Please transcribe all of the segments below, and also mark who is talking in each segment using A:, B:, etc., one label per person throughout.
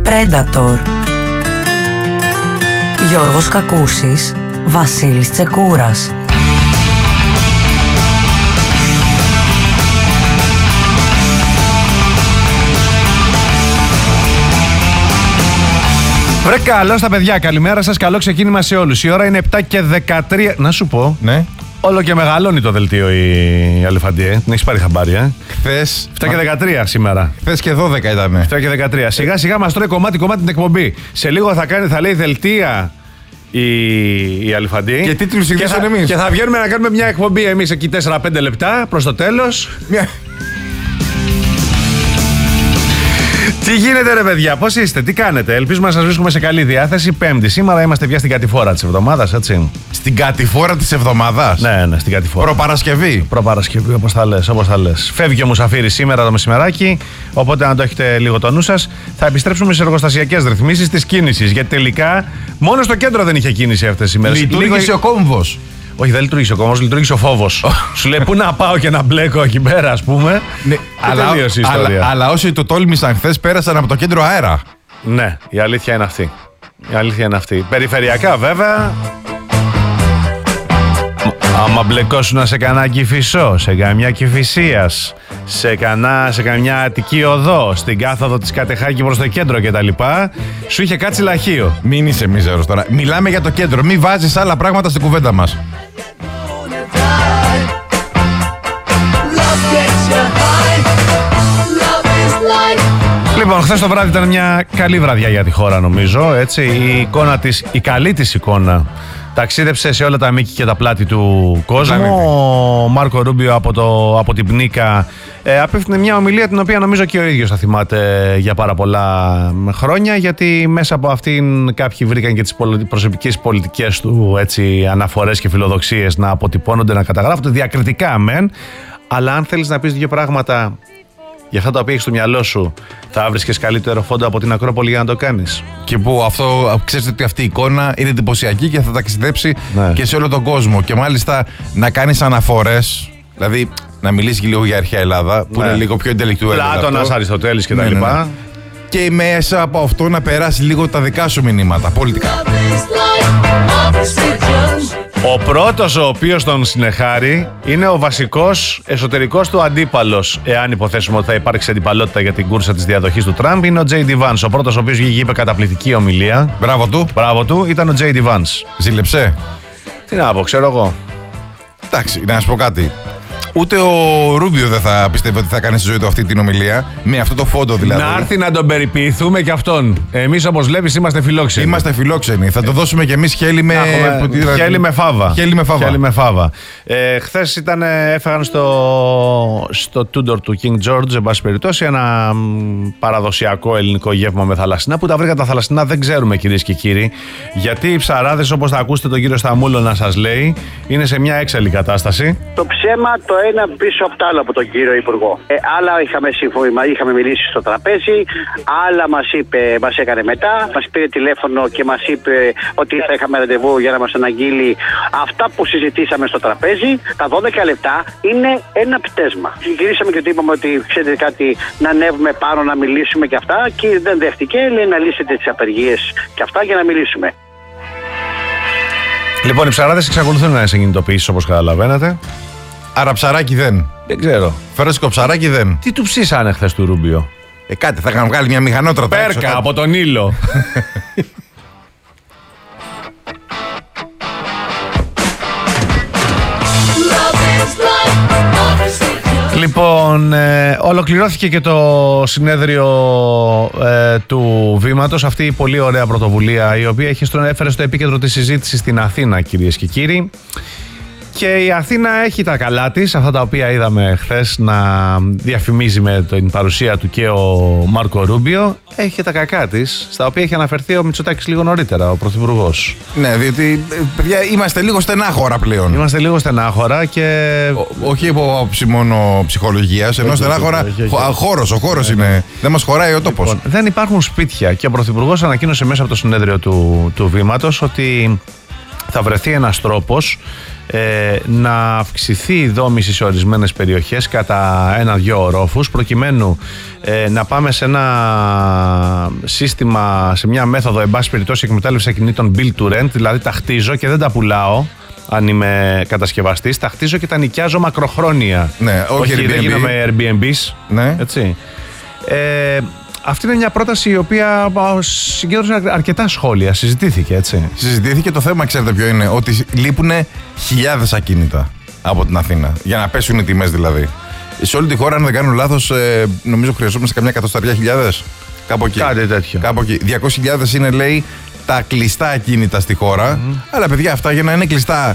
A: Predator. Γιώργος Κακούσης, Βασίλης Τσεκούρας.
B: Βρε καλώς τα παιδιά, καλημέρα σας, καλό ξεκίνημα σε όλους. Η ώρα είναι 7 και 13. Να σου πω,
C: ναι.
B: Όλο και μεγαλώνει το δελτίο η Αλεφαντή, την έχεις πάρει χαμπάρι,
C: Χθες
B: 7 και 13 σήμερα.
C: Χθες και 12 ήτανε.
B: 7 και 13. Σιγά σιγά μας τρώει κομμάτι την εκπομπή. Σε λίγο θα λέει δελτία η Αλεφαντή.
C: Και τίτλους συγκεκριμένους εμείς.
B: Και θα βγαίνουμε να κάνουμε μια εκπομπή εμείς εκεί 4-5 λεπτά προς το τέλος. Τι γίνεται ρε παιδιά, πώς είστε, τι κάνετε? Ελπίζουμε να σας βρίσκουμε σε καλή διάθεση. Πέμπτη, σήμερα είμαστε πια στην κατηφόρα της εβδομάδας, έτσι.
C: Στην κατηφόρα της εβδομάδας.
B: Ναι, στην κατηφόρα.
C: Προπαρασκευή.
B: Προπαρασκευή, όπως θα λες. Φεύγει ο Μουσαφίρης σήμερα το μεσημεράκι, οπότε αν το έχετε λίγο το νου σας, θα επιστρέψουμε σε εργοστασιακές ρυθμίσεις της κίνησης. Γιατί τελικά μόνο στο κέντρο δεν είχε κίνηση αυτές τις ημέρες.
C: Λειτουργήσε ο κόμβος.
B: Όχι, δεν λειτουργήσε ο κόμβος, λειτουργήσε ο φόβος. Σου λέει πού να πάω και να μπλέκω εκεί πέρα, ας πούμε.
C: Ναι, αλλά όσοι το τόλμησαν χθες πέρασαν από το κέντρο αέρα.
B: Ναι, η αλήθεια είναι αυτή. Περιφερειακά βέβαια. Άμα μπλεκόσουνα σε κανένα Κηφισό, σε καμιά Κηφισίας, σε καμιά Αττική οδό, στην κάθοδο της Κατεχάκη προς το κέντρο κτλ. Σου είχε κάτσει λαχείο.
C: Μην είσαι μίζερος τώρα. Μιλάμε για το κέντρο. Μην βάζεις άλλα πράγματα στην κουβέντα μας.
B: Λοιπόν, χθες το βράδυ ήταν μια καλή βραδιά για τη χώρα, νομίζω. Έτσι. Η καλή της εικόνα ταξίδεψε σε όλα τα μήκη και τα πλάτη του κόσμου. Ο Μάρκο Ρούμπιο από την Πνίκα απέφτεινε μια ομιλία την οποία νομίζω και ο ίδιος θα θυμάται για πάρα πολλά χρόνια, γιατί μέσα από αυτήν κάποιοι βρήκαν και τις προσωπικές πολιτικές του, έτσι, αναφορές και φιλοδοξίες να αποτυπώνονται, να καταγράφονται διακριτικά μεν, αλλά αν θέλεις να πεις δύο πράγματα για αυτά τα οποία έχεις στο μυαλό σου, θα βρίσκεις καλύτερο φόντο από την Ακρόπολη για να το κάνεις.
C: Και που αυτό, ξέρεις ότι αυτή η εικόνα είναι εντυπωσιακή και θα ταξιδέψει και σε όλο τον κόσμο. Και μάλιστα να κάνεις αναφορές, δηλαδή να μιλήσεις και λίγο για αρχαία Ελλάδα, που είναι λίγο πιο intellectual.
B: Πλάτωνας, Αριστοτέλης κτλ. Ναι.
C: Και μέσα από αυτό να περάσει λίγο τα δικά σου μηνύματα πολιτικά.
B: Ο πρώτος ο οποίος τον συνεχάρει είναι ο βασικός εσωτερικός του αντίπαλος. Εάν υποθέσουμε ότι θα υπάρξει αντιπαλότητα για την κούρσα της διαδοχής του Τραμπ, είναι ο J.D. Vance. Ο πρώτος ο οποίος είπε καταπληκτική ομιλία. Μπράβο του, ήταν ο J.D. Vance.
C: Ζήλεψε.
B: Τι να πω, ξέρω εγώ.
C: Εντάξει, να σου πω κάτι. Ούτε ο Ρούμπιο δεν θα πιστεύει ότι θα κάνει στη ζωή του αυτή την ομιλία. Με αυτό το φόντο δηλαδή.
B: Να έρθει να τον περιποιηθούμε κι αυτόν. Εμείς, όπως βλέπεις, είμαστε φιλόξενοι.
C: Είμαστε φιλόξενοι. Θα το δώσουμε κι εμείς χέλι με
B: φάβα.
C: Χέλι με φάβα.
B: Χθες έφαγαν στο Tudor του King George, εν πάση περιπτώσει, ένα παραδοσιακό ελληνικό γεύμα με θαλασσινά. Που τα βρήκα τα θαλασσινά δεν ξέρουμε, κυρίες και κύριοι. Γιατί οι ψαράδες, όπως θα ακούσετε τον κύριο Σταμούλο να σας λέει, είναι σε μια έξαλλη κατάσταση.
D: Το ψέμα το ένα πίσω από το άλλο από τον κύριο Υπουργό. Άλλα είχαμε μιλήσει στο τραπέζι, άλλα μας έκανε μετά. Μας πήρε τηλέφωνο και μας είπε ότι θα είχαμε ραντεβού για να μας αναγγείλει αυτά που συζητήσαμε στο τραπέζι. Τα 12 λεπτά είναι ένα πτέσμα. Γυρίσαμε και του είπαμε ότι ξέρετε κάτι, να ανέβουμε πάνω να μιλήσουμε και αυτά. Και δεν δέχτηκε, λέει να λύσετε τις απεργίες και αυτά για να μιλήσουμε.
B: Λοιπόν, οι ψαράδες εξακολουθούν να είναι σε κινητοποιήσεις, όπως καταλαβαίνετε.
C: Άρα ψαράκι δεν.
B: Δεν ξέρω.
C: Φρέσκο ψαράκι δεν.
B: Τι του ψήσανε χθες του Ρούμπιο?
C: Κάτι, θα είχαν βγάλει μια μηχανότρατα.
B: Πέρκα από τον ήλιο. Λοιπόν, ολοκληρώθηκε και το συνέδριο του Βήματος, αυτή η πολύ ωραία πρωτοβουλία η οποία έφερε στο επίκεντρο της συζήτησης στην Αθήνα, κυρίες και κύριοι. Και η Αθήνα έχει τα καλά της, αυτά τα οποία είδαμε χθες να διαφημίζει με την παρουσία του και ο Μάρκο Ρούμπιο. Έχει και τα κακά της, στα οποία έχει αναφερθεί ο Μητσοτάκης λίγο νωρίτερα, ο Πρωθυπουργός.
C: Ναι, διότι παιδιά είμαστε λίγο στενάχωρα πλέον.
B: Είμαστε λίγο στενάχωρα και...
C: όχι από άποψη μόνο ψυχολογίας, ενώ στενάχωρα ο χώρος είναι. Δεν μας χωράει ο τόπος.
B: Λοιπόν, δεν υπάρχουν σπίτια και ο Πρωθυπουργός ανακοίνωσε μέσα από το συνέδριο του Βήματος ότι θα βρεθεί ένας τρόπος να αυξηθεί η δόμηση σε ορισμένες περιοχές κατά 1-2 ορόφους, προκειμένου να πάμε σε ένα σύστημα, σε μια μέθοδο εν πάση περιπτώσει εκμετάλλευση ακινήτων build to rent, δηλαδή τα χτίζω και δεν τα πουλάω αν είμαι κατασκευαστής, τα χτίζω και τα νοικιάζω μακροχρόνια.
C: Ναι, όχι Airbnb.
B: Δεν γίνομαι Airbnbs.
C: Ναι.
B: Έτσι. Αυτή είναι μια πρόταση η οποία συγκέντρωσε αρκετά σχόλια, συζητήθηκε, έτσι.
C: Συζητήθηκε, το θέμα, ξέρετε ποιο είναι, ότι λείπουν χιλιάδες ακίνητα από την Αθήνα, για να πέσουν οι τιμές δηλαδή. Σε όλη τη χώρα, αν δεν κάνω λάθος, νομίζω χρειαζόμαστε καμιά 100.000. Κάπου εκεί.
B: Κάτι τέτοιο.
C: Κάπου εκεί. 200.000 είναι, λέει, τα κλειστά ακίνητα στη χώρα. Αλλά παιδιά, αυτά για να είναι κλειστά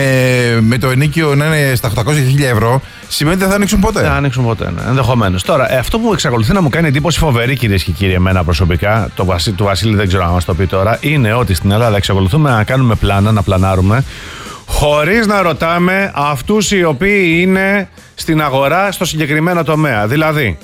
C: με το ενίκιο να είναι στα 800.000 ευρώ, σημαίνει ότι δεν θα ανοίξουν ποτέ.
B: Δεν θα ανοίξουν ποτέ, ναι. Ενδεχομένως. Τώρα, αυτό που εξακολουθεί να μου κάνει εντύπωση φοβερή, κυρίες και κύριοι, εμένα προσωπικά, του Βασίλη δεν ξέρω αν μας το πει τώρα, είναι ότι στην Ελλάδα εξακολουθούμε να κάνουμε πλάνα, να πλανάρουμε, χωρίς να ρωτάμε αυτούς οι οποίοι είναι στην αγορά στο συγκεκριμένο τομέα. Δηλαδή,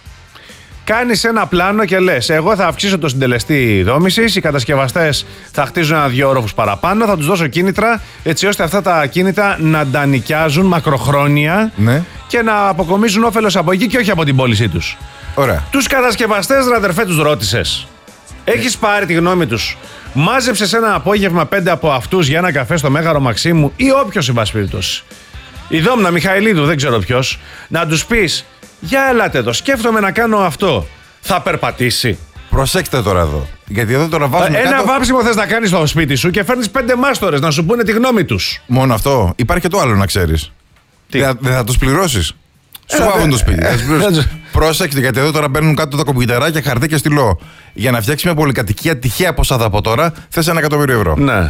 B: κάνεις ένα πλάνο και λες: εγώ θα αυξήσω το συντελεστή δόμησης, οι κατασκευαστές θα χτίζουν 1-2 όροφους παραπάνω, θα τους δώσω κίνητρα έτσι ώστε αυτά τα κίνητα να τα νοικιάζουν μακροχρόνια, ναι, και να αποκομίζουν όφελος από εκεί και όχι από την πώλησή τους.
C: Ωραία.
B: Τους κατασκευαστές, ρε αδερφέ, τους ρώτησες? Έχεις πάρει τη γνώμη τους? Μάζεψες ένα απόγευμα 5 από αυτούς για ένα καφέ στο Μέγαρο Μαξίμου ή όποιος εν πάση περιπτώσει, η Δόμνα Μιχαηλίδου, δεν ξέρω ποιος, να τους πεις: για ελάτε εδώ, σκέφτομαι να κάνω αυτό. Θα περπατήσει?
C: Προσέξτε τώρα εδώ. Γιατί εδώ τώρα βάζουμε.
B: Ένα βάψιμο θες να κάνεις στο σπίτι σου και φέρνεις 5 μάστορες να σου πούνε τη γνώμη τους.
C: Μόνο αυτό? Υπάρχει και το άλλο να ξέρεις. Δεν θα τους πληρώσεις. Σου βάβουν το σπίτι. Πρόσεξτε, γιατί εδώ τώρα μπαίνουν κάτω τα κομπιουτεράκια, χαρτί και στυλό. Για να φτιάξει μια πολυκατοικία, τυχαία ποσά θα πω τώρα, θες 1 εκατομμύριο ευρώ.
B: Ναι.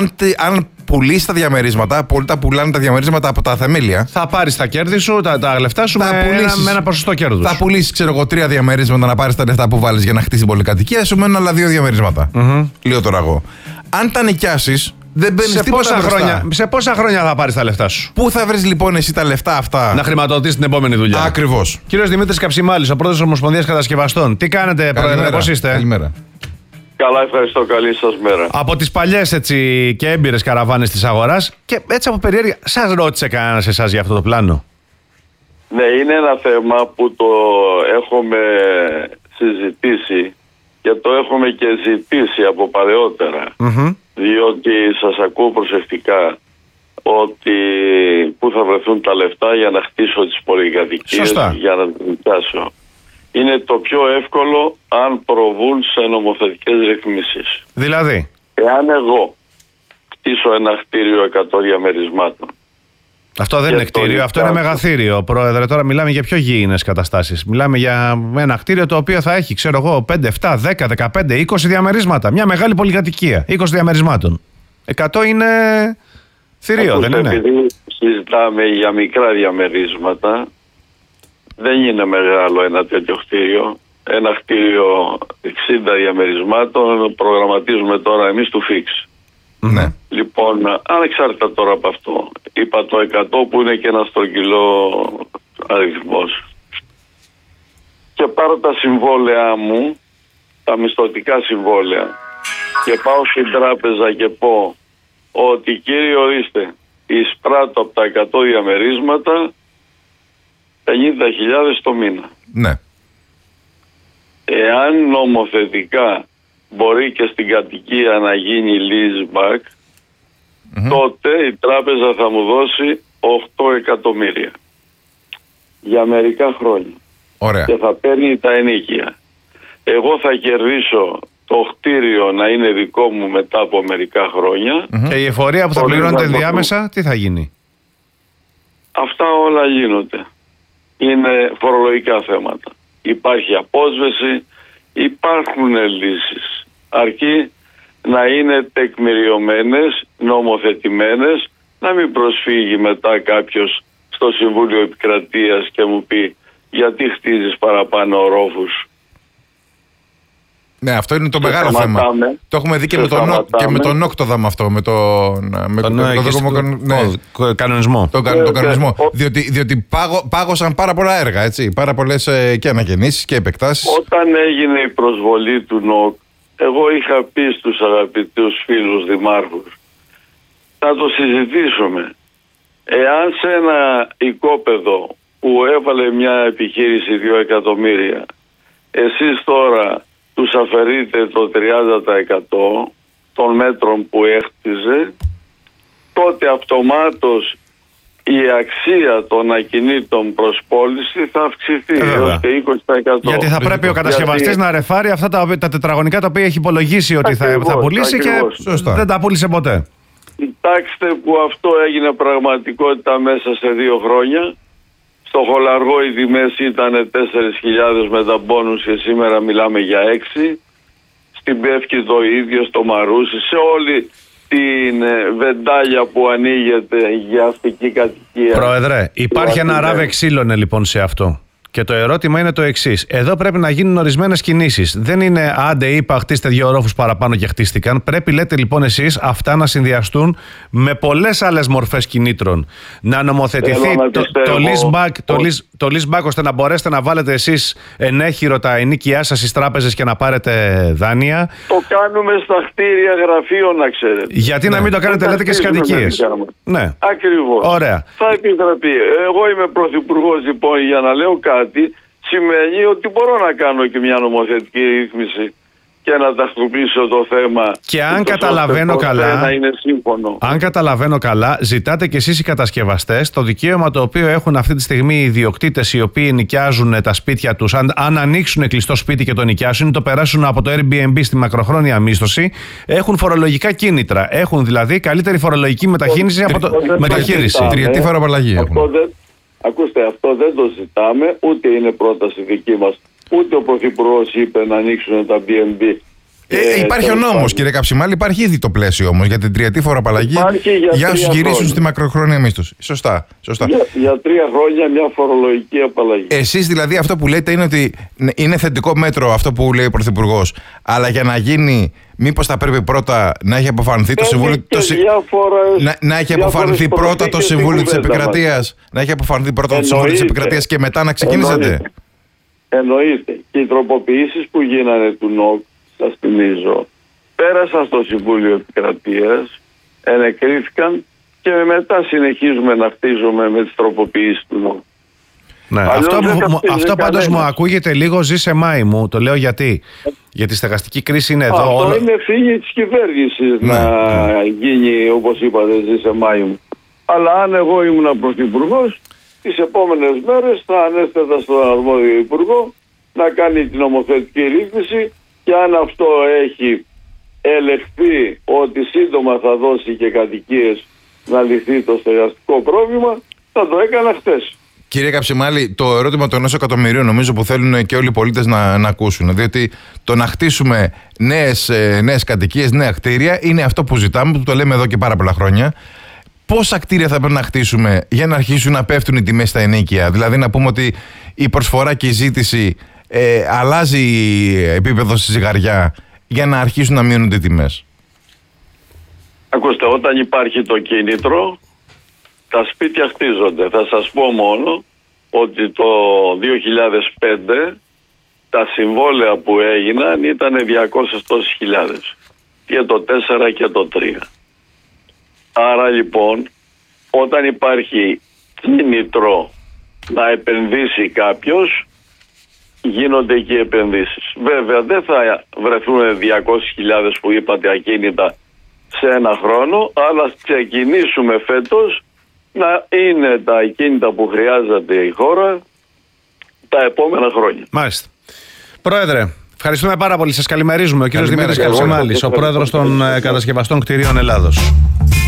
C: Αν πουλήσει τα διαμερίσματα, πολλοί τα πουλάνε τα διαμερίσματα από τα θεμέλια.
B: Θα πάρεις τα κέρδη σου, τα λεφτά σου με ένα ποσοστό κέρδους.
C: Θα πουλήσει, ξέρω εγώ, 3 διαμερίσματα να πάρεις τα λεφτά που βάλεις για να χτίσει την πολυκατοικία, σου μένουν άλλα 2 διαμερίσματα. Λέω τώρα εγώ. Αν τα νοικιάσεις, δεν μπαίνεις τίποτα χρόνια.
B: Σε πόσα χρόνια θα πάρεις τα λεφτά σου?
C: Πού θα βρεις λοιπόν εσύ τα λεφτά αυτά
B: να χρηματοδοτήσεις την επόμενη δουλειά?
C: Ακριβώς.
B: Κύριος Δημήτρης Καψιμάλης, ο πρόεδρος της Ομοσπονδίας Κατασκευαστών. Τι κάνετε, πρόεδρε, πώς είστε?
C: Καλημέρα.
E: Καλά, ευχαριστώ. Καλή σας μέρα.
B: Από τις παλιές έτσι και έμπειρες καραβάνες της αγοράς, και έτσι από περιέργεια, σας ρώτησε κανένας εσάς για αυτό το πλάνο?
E: Ναι, είναι ένα θέμα που το έχουμε συζητήσει και το έχουμε και ζητήσει από παλαιότερα. Διότι σας ακούω προσεκτικά ότι πού θα βρεθούν τα λεφτά για να χτίσω τις πολυκατοικίες, για να τις νοικιάσω. Είναι το πιο εύκολο αν προβούν σε νομοθετικές ρυθμίσεις.
B: Δηλαδή,
E: εάν εγώ χτίσω ένα κτίριο 100 διαμερισμάτων.
B: Αυτό δεν είναι κτίριο, αυτό είναι μεγαθύριο, πρόεδρε. Τώρα μιλάμε για πιο γήινες καταστάσεις. Μιλάμε για ένα κτίριο το οποίο θα έχει, ξέρω εγώ, 5, 7, 10, 15, 20 διαμερίσματα. Μια μεγάλη πολυκατοικία, 20 διαμερισμάτων. 100 είναι θηρίο, δεν είναι?
E: Επειδή συζητάμε για μικρά διαμερίσματα, δεν είναι μεγάλο ένα τέτοιο κτίριο. Ένα κτίριο 60 διαμερισμάτων προγραμματίζουμε τώρα εμείς του φίξ.
C: Ναι.
E: Λοιπόν, ανεξάρτητα τώρα από αυτό, είπα το 100 που είναι και ένα στρογγυλό αριθμός. Και πάρω τα συμβόλαια μου, τα μισθωτικά συμβόλαια, και πάω στην τράπεζα και πω ότι κύριε ορίστε, εισπράττω από τα 100 διαμερίσματα 50.000 το μήνα.
C: Ναι.
E: Εάν νομοθετικά μπορεί και στην κατοικία να γίνει lease back, τότε η τράπεζα θα μου δώσει 8 εκατομμύρια για μερικά χρόνια.
C: Ωραία.
E: Και θα παίρνει τα ενίκια. Εγώ θα κερδίσω το κτίριο να είναι δικό μου μετά από μερικά χρόνια.
B: Και η εφορία που θα πληρώνεται ενδιάμεσα, τι θα γίνει?
E: Αυτά όλα γίνονται. Είναι φορολογικά θέματα. Υπάρχει απόσβεση, υπάρχουν λύσεις. Αρκεί να είναι τεκμηριωμένες, νομοθετημένες, να μην προσφύγει μετά κάποιος στο Συμβούλιο Επικρατείας και μου πει γιατί χτίζεις παραπάνω ορόφους.
C: Ναι, αυτό είναι το μεγάλο θέμα. Το έχουμε δει και με τον Όκτοδα με αυτό, με τον
B: κανονισμό.
C: Τον κανονισμό. Διότι πάγωσαν πάρα πολλά έργα, έτσι, πάρα πολλές και αναγεννήσεις και επεκτάσεις.
E: Όταν έγινε η προσβολή του ΝΟΚ, εγώ είχα πει στους αγαπητούς φίλους δημάρχους, να το συζητήσουμε. Εάν σε ένα οικόπεδο που έβαλε μια επιχείρηση 2 εκατομμύρια, εσείς τώρα τους αφαιρείτε το 30% των μέτρων που έχτιζε, τότε αυτομάτως η αξία των ακινήτων προς πώληση θα αυξηθεί έως και 20%.
B: Γιατί θα πρέπει ο κατασκευαστής να ρεφάρει αυτά τα τετραγωνικά τα οποία έχει υπολογίσει ότι θα πουλήσει
E: ακριβώς.
B: Και δεν τα πούλησε ποτέ.
E: Κοιτάξτε που αυτό έγινε πραγματικότητα μέσα σε 2 χρόνια. Στο Χολαργό οι τιμές ήταν 4.000 με τα μπόνους και σήμερα μιλάμε για 6. Στην Πεύκη το ίδιο, στο Μαρούσι, σε όλη την βεντάλια που ανοίγεται για αστική κατοικία.
B: Πρόεδρε, υπάρχει ένα ράβε ξύλωνε λοιπόν σε αυτό. Και το ερώτημα είναι το εξής. Εδώ πρέπει να γίνουν ορισμένες κινήσεις. Δεν είναι άντε είπα χτίστε 2 ορόφους παραπάνω και χτίστηκαν. Πρέπει λέτε λοιπόν εσείς αυτά να συνδυαστούν με πολλές άλλες μορφές κινήτρων. Να νομοθετηθεί το lease back ώστε να μπορέσετε να βάλετε εσείς ενέχειρο τα ενίκιά σας στις τράπεζες και να πάρετε δάνεια.
E: Το κάνουμε στα κτίρια γραφείων, να ξέρετε.
B: Γιατί να μην το κάνετε λέτε και στις κατοικίες.
E: Ναι. Ακριβώς.
B: Ωραία.
E: Θα επιτραπεί. Εγώ είμαι πρωθυπουργός λοιπόν, για να λέω κάτι σημαίνει ότι μπορώ να κάνω και μια νομοθετική ρύθμιση και να τακτοποιήσω το θέμα.
B: Και αν καταλαβαίνω καλά,
E: να είναι σύμφωνο.
B: Αν καταλαβαίνω καλά, ζητάτε και εσείς οι κατασκευαστές το δικαίωμα το οποίο έχουν αυτή τη στιγμή οι ιδιοκτήτες οι οποίοι νοικιάζουν τα σπίτια τους, αν ανοίξουν κλειστό σπίτι και το νοικιάσουν ή το περάσουν από το Airbnb στη μακροχρόνια μίσθωση, έχουν φορολογικά κίνητρα. Έχουν δηλαδή καλύτερη φορολογική μεταχείριση από το μεταχείριση.
C: Τριετή φοροαπαλλαγή.
E: Ακούστε, αυτό δεν το ζητάμε, ούτε είναι πρόταση δική μας, ούτε ο Πρωθυπουργός είπε να ανοίξουν τα BNB.
C: Υπάρχει ο νόμος, κύριε Καψιμάλη, υπάρχει ήδη το πλαίσιο όμως για την τριετή φοροαπαλλαγή για όσους γυρίσουν στη μακροχρόνια μίσθωση. Σωστά.
E: Για 3 χρόνια μια φορολογική απαλλαγή.
C: Εσείς δηλαδή αυτό που λέτε είναι ότι είναι θετικό μέτρο αυτό που λέει ο Πρωθυπουργός, αλλά για να γίνει, μήπως θα πρέπει πρώτα να έχει αποφανθεί το Συμβούλιο. Να έχει αποφανθεί πρώτα το Συμβούλιο της Επικρατείας. Να έχει αποφανθεί πρώτα το Συμβούλιο της Επικρατείας και μετά να ξεκινήσετε.
E: Εννοείται. Και οι τροποποιήσεις που γίνανε του ΝΟΚ, σας θυμίζω, πέρασαν στο Συμβούλιο Επικρατείας, ενεκρίθηκαν και μετά συνεχίζουμε να χτίζουμε με τις τροποποιήσεις του ΝΟΚ.
B: Ναι, αυτό πάντως μου ακούγεται λίγο ζει σε Μάη μου. Το λέω γιατί η στεγαστική κρίση είναι εδώ.
E: Αυτό είναι ευθύνη της κυβέρνησης να γίνει, όπως είπατε, ζει σε Μάη μου. Αλλά αν εγώ ήμουν πρωθυπουργός, τις επόμενες μέρες θα ανέθετα στον αρμόδιο υπουργό να κάνει την νομοθετική ρύθμιση και αν αυτό έχει ελεγχθεί ότι σύντομα θα δώσει και κατοικίες να λυθεί το στεγαστικό πρόβλημα, θα το έκανα χτες.
C: Κύριε Καψιμάλη, το ερώτημα των 1 εκατομμυρίων νομίζω που θέλουν και όλοι οι πολίτες να ακούσουν. Διότι το να χτίσουμε νέες κατοικίες, νέα κτίρια είναι αυτό που ζητάμε, που το λέμε εδώ και πάρα πολλά χρόνια. Πόσα κτίρια θα πρέπει να χτίσουμε για να αρχίσουν να πέφτουν οι τιμές στα ενοίκια? Δηλαδή να πούμε ότι η προσφορά και η ζήτηση αλλάζει επίπεδο στη ζυγαριά για να αρχίσουν να μειώνονται οι τιμές.
E: Ακούστε, όταν υπάρχει το κίνητρο, τα σπίτια χτίζονται. Θα σας πω μόνο ότι το 2005 τα συμβόλαια που έγιναν ήταν 200 τόσες χιλιάδες. Και το 4 και το 3. Άρα λοιπόν, όταν υπάρχει κίνητρο να επενδύσει κάποιος, γίνονται και επενδύσεις. Βέβαια δεν θα βρεθούν 200.000 που είπατε ακίνητα σε ένα χρόνο, αλλά ξεκινήσουμε φέτος να είναι τα ακίνητα που χρειάζεται η χώρα τα επόμενα χρόνια.
B: Μάλιστα. Πρόεδρε, ευχαριστούμε πάρα πολύ. Σας καλημερίζουμε. Ο κύριος Δημήτρης Καψιμάλης, ο πρόεδρος των κατασκευαστών κτηρίων Ελλάδος.